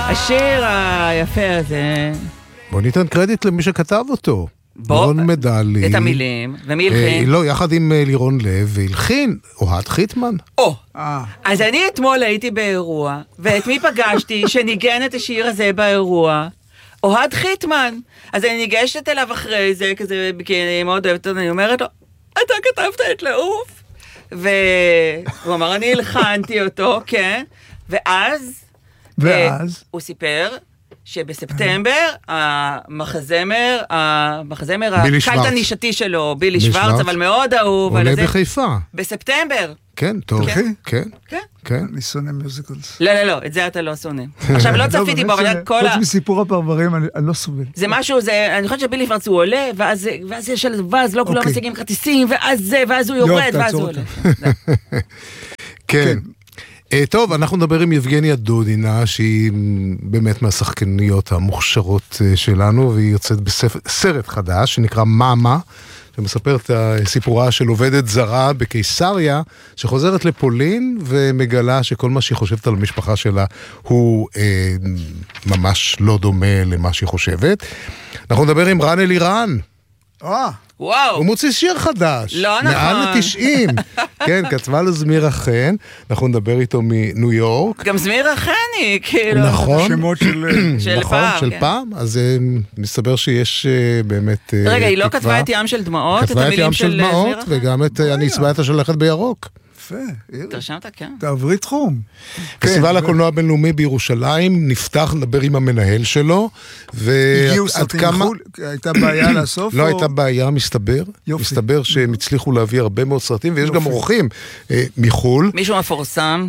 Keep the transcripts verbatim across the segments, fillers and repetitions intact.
השיר היפה הזה. בוא ניתן קרדיט למי שכתב אותו. לירון מדלי. את המילים. ומי הלחין? לא, יחד עם לירון לב, והלחין אוהד חיטמן. או, אז אני אתמול הייתי באירוע, ואת מי פגשתי שניגן את השיר הזה באירוע? אוהד חיטמן. אז אני ניגשת אליו אחרי זה, כזה, כי אני מאוד אוהבת, אני אומרת לו, אתה כתבת את לעוף? והוא אמר, אני הלחנתי אותו, כן. ואז, ואז? הוא סיפר שבספטמבר, המחזמר, המחזמר, הקלט הנישתי שלו, בילי שוורץ, אבל מאוד אהוב. עולה בחיפה. בספטמבר. כן, טוב. כן, כן. אני שונא מיוזיקלס. לא, לא, לא, את זה אתה לא שונא. עכשיו, לא צפיתי בו, אבל כל ה... חוץ מסיפור הפרברים, אני לא סובל. זה משהו, אני חושבת שבילי שוורץ הוא עולה, ואז יש על ואז לא כולם משיגים כרטיסים, ואז זה, ואז הוא יורד, ואז הוא עולה. כן. טוב, אנחנו נדבר עם יבגניה דודינה, שהיא באמת מהשחקניות המוכשרות שלנו, והיא יוצאת בסרט חדש, שנקרא מאמה, שמספר את הסיפורה של עובדת זרה בקיסריה, שחוזרת לפולין, ומגלה שכל מה שהיא חושבת על המשפחה שלה, הוא אה, ממש לא דומה למה שהיא חושבת. אנחנו נדבר עם רן אלירן. אה. וואו. הוא מוציא שיר חדש. לא נכון. מעל ל-תשעים. כן, כתבה לו זמירה חן. אנחנו נדבר איתו מניו יורק. גם זמירה חני, כאילו. נכון. שמות של... של נכון, פעם. של פעם. אז מסתבר שיש באמת... רגע, היא לא כתבה את ים של דמעות? כתבה את ים של דמעות, וגם את אני אצבע את השלכת בירוק. יפה. תרשמת, כן. תעברי תחום. פסטיבל הקולנוע הבינלאומי בירושלים נפתח לדבר עם המנהל שלו, הגיעו סרטים מחול? הייתה בעיה לאסוף? לא הייתה בעיה, מסתבר. מסתבר שהם הצליחו להביא הרבה מאוד סרטים, ויש גם אורחים מחול. מישהו מפורסם?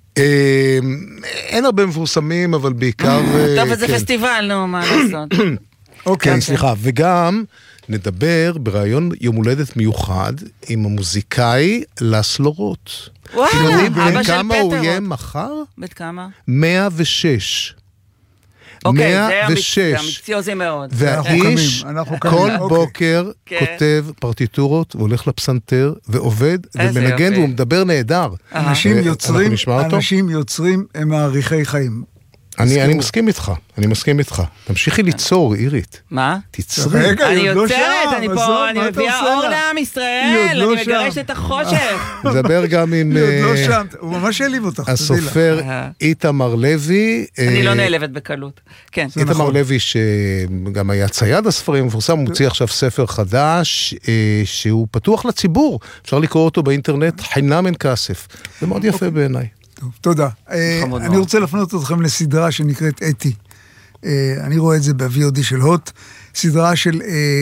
אין הרבה מפורסמים, אבל בעיקר... טוב, אז זה פסטיבל, נו, מה לעשות? אוקיי, סליחה, וגם נדבר ברעיון יום הולדת מיוחד עם המוזיקאי לסלו רוט. וואו, אבא של כמה הוא יהיה פטר. מחר? בת כמה? מאה ושש. אוקיי, מאה זה ושש. אמביציוזי מאוד. והאיש כל בוקר כותב פרטיטורות, והולך לפסנתר, ועובד, ומנגן, והוא מדבר נהדר. אנשים יוצרים, אנשים יוצרים הם מעריכי חיים. אני, אני מסכים איתך, אני מסכים איתך. תמשיכי ליצור, אירית. מה? תצרי. אני יוצרת, אני פה, אני מביאה אור לעם ישראל, אני מגרשת את החושך. מדבר גם עם... היא עוד לא שם, הוא ממש העליב אותך. הסופר איתמר לוי. אני לא נעלבת בקלות. כן. איתמר לוי, שגם היה צייד הספרים, מפורסם, הוא מוציא עכשיו ספר חדש, שהוא פתוח לציבור. אפשר לקרוא אותו באינטרנט, חינם אין כסף. זה מאוד יפה בעיניי. תודה. אני רוצה לפנות אתכם לסדרה שנקראת אתי. אני רואה את זה ב-וי או די של הוט. סדרה של...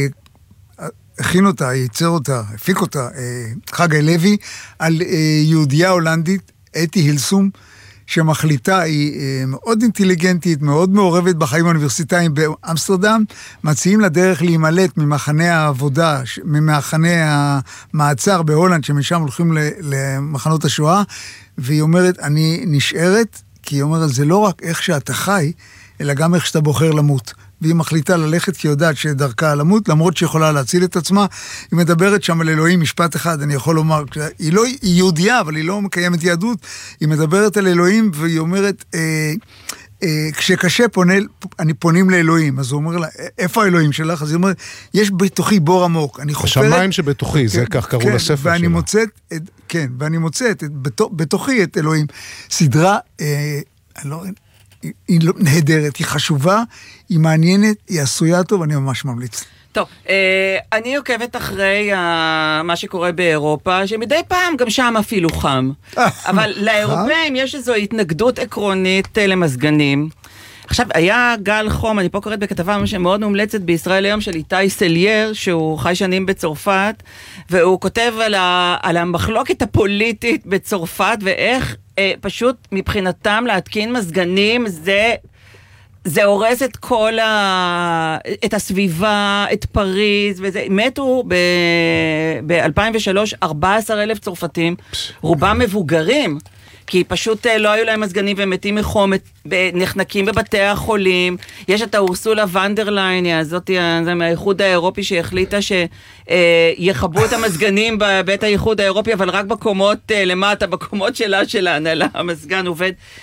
הכין אותה, ייצר אותה, הפיק אותה, חגי לוי, על יהודייה הולנדית, אתי הילסום, שמחליטה, היא מאוד אינטליגנטית, מאוד מעורבת בחיים האוניברסיטאיים באמסטרדם, מציעים לה דרך להימלט ממחנה העבודה, ממחנה המעצר בהולנד, שמשם הולכים למחנות השואה, והיא אומרת, אני נשארת, כי היא אומרת, זה לא רק איך שאתה חי, אלא גם איך שאתה בוחר למות. והיא מחליטה ללכת כי היא יודעת שדרכה למות, למרות שהיא יכולה להציל את עצמה. היא מדברת שם על אלוהים, משפט אחד, אני יכול לומר, היא לא, היא יהודיה, אבל היא לא מקיימת יהדות, היא מדברת על אלוהים, והיא אומרת, אה, אה, כשקשה פונה, אני פונים לאלוהים, אז הוא אומר לה, איפה האלוהים שלך? אז היא אומרת, יש בתוכי בור עמוק, אני חופרת... השמיים שבתוכי, זה כך קראו לספר שלה. ואני מוצאת, את, כן, ואני מוצאת את, בתוכי את אלוהים. סדרה, אה, אני לא... היא נהדרת, היא חשובה, היא מעניינת, היא עשויה טוב, אני ממש ממליץ. טוב, אני עוקבת אחרי מה שקורה באירופה, שמדי פעם גם שם אפילו חם. אבל לאירופאים יש איזו התנגדות עקרונית למזגנים. עכשיו, היה גל חום, אני פה קוראת בכתבה מאוד מומלצת בישראל היום של איתי סלייר, שהוא חי שנים בצרפת, והוא כותב על, ה, על המחלוקת הפוליטית בצרפת, ואיך אה, פשוט מבחינתם להתקין מזגנים, זה, זה הורס את כל ה, את הסביבה, את פריז, וזה, מתו ב-אלפיים ושלוש ארבעה עשר אלף צרפתים, רובם מבוגרים, כי פשוט לא היו להם מזגנים והם מתים מחום, נחנקים בבתי החולים. יש את האורסולה ונדרליין, הזאת מהאיחוד האירופי שהחליטה שיחבו את המזגנים בבית האיחוד האירופי, אבל רק בקומות למטה, בקומות שלה של ההנהלה, המזגן עובד.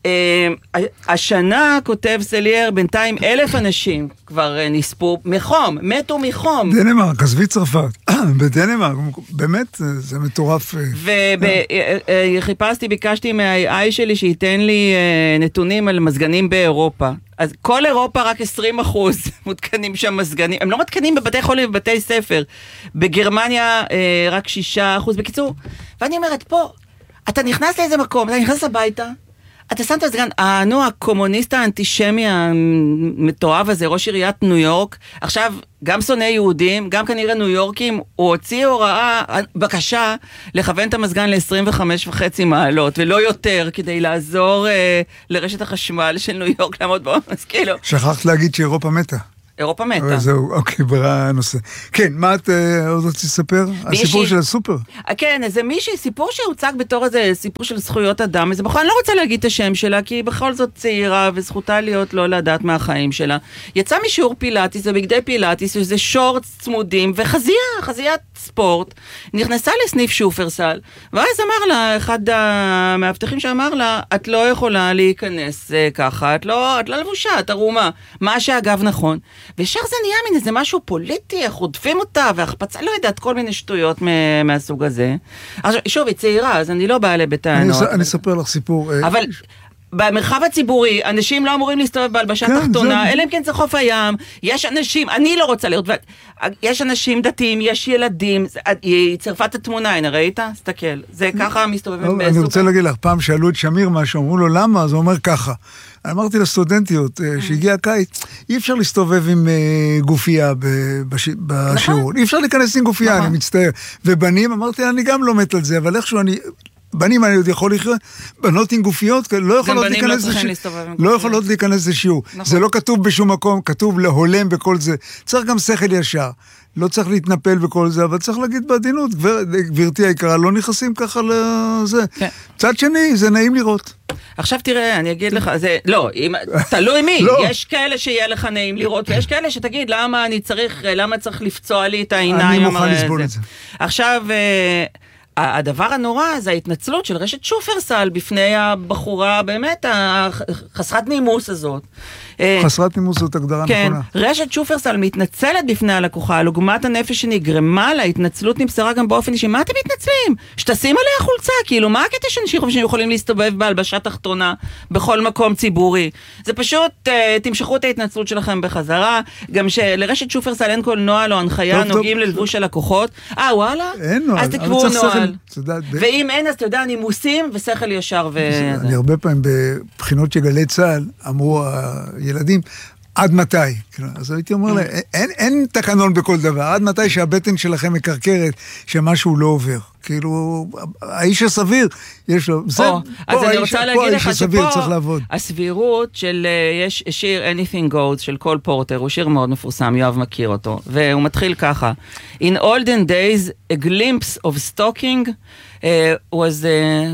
השנה, כותב סלייר, בינתיים אלף אנשים כבר נספו מחום, מתו מחום. דנמרק, עזבי צרפת. בדנמרק, באמת, זה מטורף. וחיפשתי, ביקשתי מה-איי איי שלי שייתן לי נתונים על מזגנים באירופה. אז כל אירופה רק עשרים אחוז מותקנים שם מזגנים. הם לא מתקנים בבתי חולים ובבתי ספר. בגרמניה רק שישה אחוז. בקיצור, ואני אומרת, פה, אתה נכנס לאיזה מקום, אתה נכנס הביתה, אתה שם את הסגן, נו, הקומוניסט האנטישמי המתועב הזה, ראש עיריית ניו יורק, עכשיו גם שונא יהודים, גם כנראה ניו יורקים, הוא הוציא הוראה, בקשה, לכוון את המזגן ל-עשרים וחמש וחצי מעלות, ולא יותר, כדי לעזור אה, לרשת החשמל של ניו יורק לעמוד בעומס, כאילו. שכחת להגיד שאירופה מתה. אירופה מתה. זהו, אוקיי, ברע הנושא. כן, מה את עוד רוצה לספר? הסיפור של הסופר. כן, איזה מישהי, סיפור שהוצג בתור איזה סיפור של זכויות אדם, איזה בכל, אני לא רוצה להגיד את השם שלה, כי בכל זאת צעירה, וזכותה להיות לא לדעת מהחיים שלה. יצא משיעור פילאטיס, ובגדי פילאטיס, וזה שורטס צמודים, וחזייה, חזיית ספורט, נכנסה לסניף שופרסל, ואז אמר לה, אחד המאבטחים שאמר לה, את לא יכולה להיכנס ככה, את לא, את לא לבושה, את ערומה. מה שאגב נכון. וישר זה נהיה מן איזה משהו פוליטי, איך עודפים אותה, והחפצה, לא יודעת, כל מיני שטויות מהסוג הזה. עכשיו, שוב, היא צעירה, אז אני לא באה לבטענות. אני אספר לך סיפור. אבל במרחב הציבורי, אנשים לא אמורים להסתובב בהלבשה תחתונה, אלא אם כן זה חוף הים, יש אנשים, אני לא רוצה לראות, יש אנשים דתיים, יש ילדים, היא צרפה את התמונה, הנה, ראית? סתכל, זה ככה מסתובבים בסופר. אני רוצה להגיד לך, פעם שאלו את שמיר משהו, אמרו לו, למה? אז הוא אומר ככה. אמרתי לסטודנטיות שהגיע הקיץ, אי אפשר להסתובב עם גופייה בשיעור, אי אפשר להיכנס עם גופייה, אני מצטער. ובנים, אמרתי, אני גם לא מת על זה, אבל איכשהו אני... בנים אני עוד יכול לחיות, בנות עם גופיות, לא יכולות להיכנס לשיעור. לא יכולות להיכנס לשיעור. זה לא כתוב בשום מקום, כתוב להולם בכל זה. צריך גם שכל ישר. לא צריך להתנפל בכל זה, אבל צריך להגיד בעדינות, גברתי היקרה, לא נכנסים ככה לזה. צד שני, זה נעים לראות. עכשיו תראה, אני אגיד לך, זה, לא, תלוי מי, יש כאלה שיהיה לך נעים לראות, ויש כאלה שתגיד, למה אני צריך, למה צריך לפצוע לי את העיניים? אני מוכן לסבול את זה. עכשיו, הדבר הנורא זה ההתנצלות של רשת שופרסל בפני הבחורה, באמת, החסרת נימוס הזאת. חסרת נימוס זאת הגדרה כן, נכונה. רשת שופרסל מתנצלת בפני הלקוחה, על עוגמת הנפש שנגרמה לה, התנצלות נמסרה גם באופן אישי, מה אתם מתנצלים? שתשים עליה חולצה, כאילו, מה הקטע שאנשים חושבים שיכולים להסתובב בהלבשה תחתונה בכל מקום ציבורי? זה פשוט, uh, תמשכו את ההתנצלות שלכם בחזרה, גם שלרשת שופרסל אין כל נוהל או הנחיה, נוגעים ללבוש של לקוחות. אה, וואלה? אין נוהל. אז תקבעו נוהל. ואם אין, אז אתה יודע, נימוסים ושכל ישר ו... אני הרבה פעמים בבחינות של גלי צה"ל, אמרו ילדים, עד מתי? אז הייתי אומר להם, אין, אין תקנון בכל דבר, עד מתי שהבטן שלכם מקרקרת, שמשהו לא עובר. כאילו, האיש הסביר, יש לו, זה, או, פה, אז אני רוצה להגיד לך שפה, הסבירות של, יש שיר Anything Goes של קול פורטר, הוא שיר מאוד מפורסם, יואב מכיר אותו, והוא מתחיל ככה, In olden days, a glimpse of stalking uh, was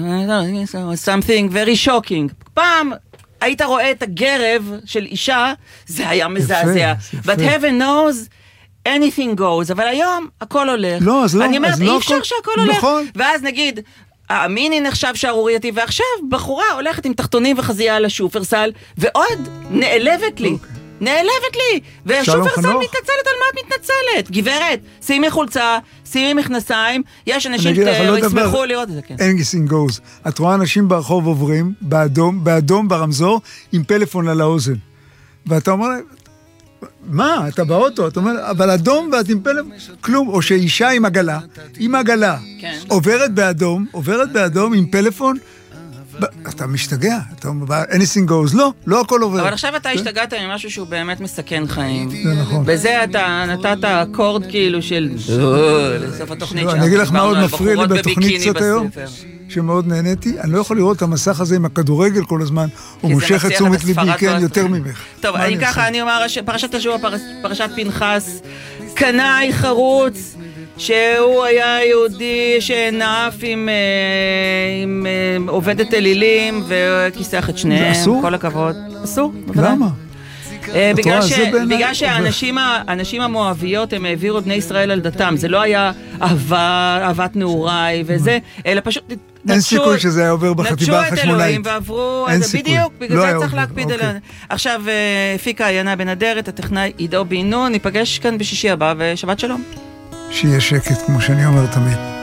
uh, something very shocking. פעם, היית רואה את הגרב של אישה, זה היה מזעזע. But heaven knows, anything goes. אבל היום, הכל הולך. לא, אז לא. אני אומרת, אי אפשר שהכל הולך. נכון. ואז נגיד, המיני נחשב שערורייתי, ועכשיו בחורה הולכת עם תחתונים וחזייה על השופרסל, ועוד נעלבת לי. נעלבת לי. ושופרסל מתנצלת על מה את מתנצלת. גברת, שימי חולצה, שימי מכנסיים, יש אנשים שישמחו לראות את זה, כן. anything goes. את רואה אנשים ברחוב עוברים, באדום, באדום ברמזור, עם פלאפון על האוזן. ואתה אומר להם, מה? אתה באוטו, אתה אומר, אבל אדום ואת עם פלאפון, כלום. או שאישה עם עגלה, עם עגלה, עוברת באדום, עוברת באדום עם פלאפון, אתה משתגע, אתה אומר, anything goes, לא, לא הכל עובר. אבל עכשיו אתה השתגעת ממשהו שהוא באמת מסכן חיים. זה נכון. בזה אתה נתת אקורד כאילו של לסוף התוכנית. אני אגיד לך מה עוד מפריע לי בתוכנית קצת היום, שמאוד נהניתי, אני לא יכול לראות את המסך הזה עם הכדורגל כל הזמן, הוא מושך את תשומת ליבי, כן, יותר ממך. טוב, אני ככה, אני אומר, פרשת השבוע, פרשת פנחס, קנאי חרוץ, שהוא היה יהודי שנאף עם, עם עובדת אלילים וכיסח את שניהם, אסור? כל הכבוד. אסור? למה? בגלל, ש... בגלל שהאנשים המואביות הם העבירו בני ישראל על דתם, זה לא היה אהבה, אהבת נעוריי וזה, אלא פשוט אין סיכוי שזה היה עובר בחטיבה החשמונאית. נטשו את אלוהים ועברו, בדיוק, בגלל זה צריך להקפיד עליהם. עכשיו, הפיקה עיינה בנדרת, הטכנאי עידו בן נון, ניפגש כאן בשישי הבא, ושבת שלום. שיהיה שקט, כמו שאני אומר תמיד.